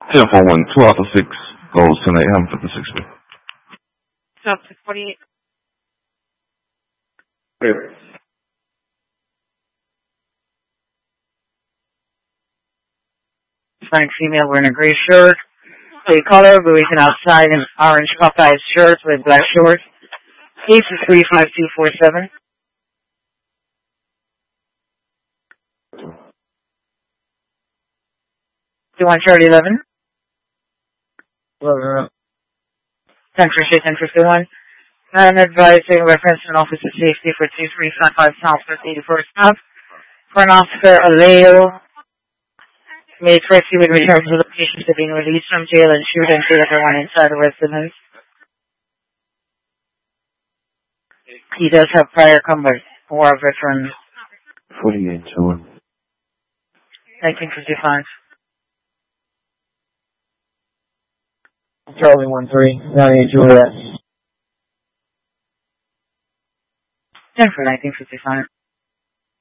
10-4-1, 2 out of 6 goals tonight. Ham 56. Stop 648. Hispanic female wearing a gray shirt, gray color, waiting outside in orange Popeyes shirt with black shorts. Case is 35247. Do you want Charlie 11? 10-51. And advising reference to an officer safety for 2355 Southwest 81st Ave. For an officer, Aleo may proceed with return to the patient to being released from jail and shoot and kill everyone inside the residence. He does have prior combat war veteran. 48-1. 1955. Charlie 13, 98 Juliet. 10 for 1955.